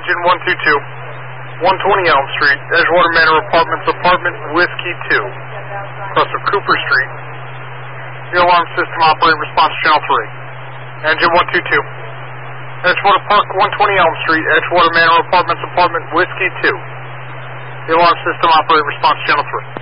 Engine 122, 120 Elm Street, Edgewater Manor Apartments, Apartment Whiskey 2, across of Cooper Street. The alarm system operator response channel 3. Engine 122, Edgewater Park, 120 Elm Street, Edgewater Manor Apartments, Apartment Whiskey 2. The alarm system operator response channel 3.